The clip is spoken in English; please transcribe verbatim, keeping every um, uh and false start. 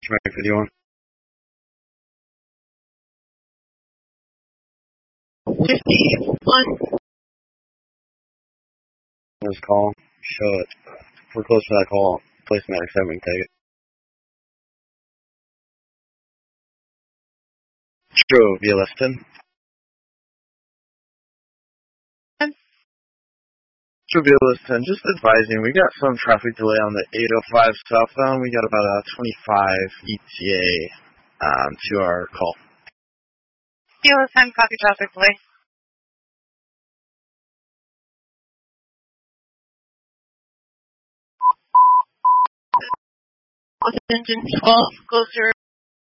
Traffic video on. fifty-one. This call. Show it. If we're close to that call, place Matic seven, we can take it. True, V L S ten. True, V L S ten. Just advising, we got some traffic delay on the eight oh five southbound. We got about a twenty-five E T A um, to our call. V L S ten, copy traffic delay. Engine twelve, closer